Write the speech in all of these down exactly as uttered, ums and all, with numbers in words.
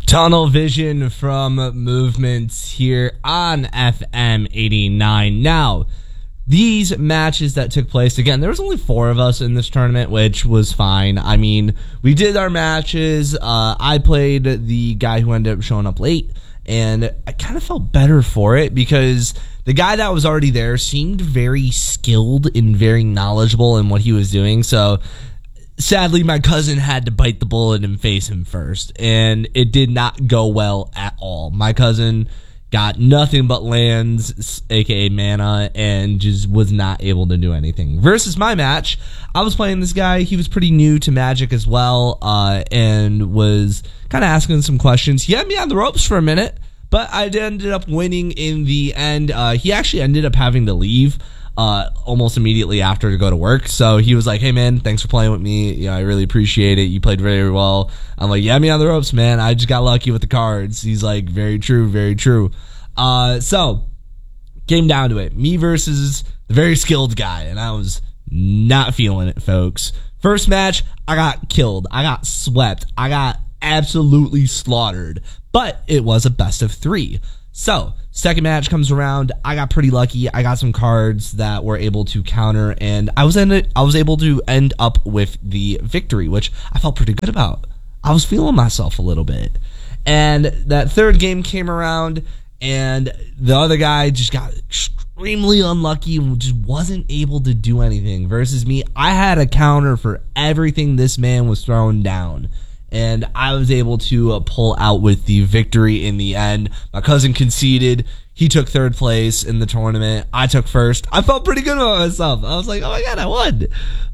Tunnel Vision from Movements here on F M eighty-nine. Now, these matches that took place, again, there was only four of us in this tournament, which was fine. I mean, we did our matches. Uh, I played the guy who ended up showing up late, and I kind of felt better for it because the guy that was already there seemed very skilled and very knowledgeable in what he was doing. So sadly, my cousin had to bite the bullet and face him first, and it did not go well at all. My cousin got nothing but lands, aka mana, and just was not able to do anything. Versus my match, I was playing this guy. He was pretty new to Magic as well, uh, and was kind of asking some questions. He had me on the ropes for a minute, but I ended up winning in the end. Uh, he actually ended up having to leave Uh, almost immediately after to go to work. So he was like, hey man, thanks for playing with me. You know, I really appreciate it. You played very well. I'm like, yeah, me on the ropes, man. I just got lucky with the cards. He's like, very true, very true. Uh, so came down to it. Me versus the very skilled guy. And I was not feeling it, folks. First match, I got killed. I got swept. I got absolutely slaughtered. But it was a best of three. So, second match comes around. I got pretty lucky. I got some cards that were able to counter, and I was in I was able to end up with the victory, which I felt pretty good about. I was feeling myself a little bit. And that third game came around, and the other guy just got extremely unlucky and just wasn't able to do anything. Versus me, I had a counter for everything this man was throwing down, and I was able to uh, pull out with the victory in the end. My cousin conceded. He took third place in the tournament. I took first. I felt pretty good about myself. I was like, oh my God, I won.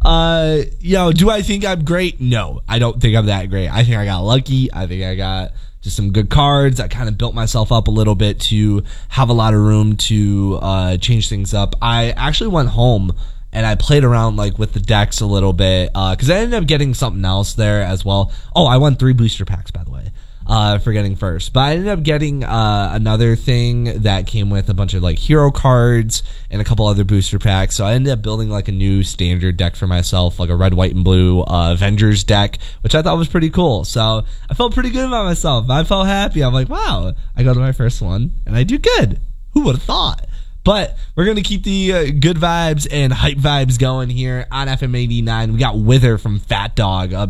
Uh, you know, do I think I'm great? No, I don't think I'm that great. I think I got lucky. I think I got just some good cards. I kind of built myself up a little bit to have a lot of room to uh, change things up. I actually went home and I played around like with the decks a little bit because uh, I ended up getting something else there as well. Oh, I won three booster packs, by the way, uh, for getting first. But I ended up getting uh, another thing that came with a bunch of like hero cards and a couple other booster packs. So I ended up building like a new standard deck for myself, like a red, white, and blue uh, Avengers deck, which I thought was pretty cool. So I felt pretty good about myself. I felt happy. I'm like, wow, I go to my first one and I do good. Who would have thought? But we're going to keep the uh, good vibes and hype vibes going here on F M eighty-nine. We got Wither from Fat Dog up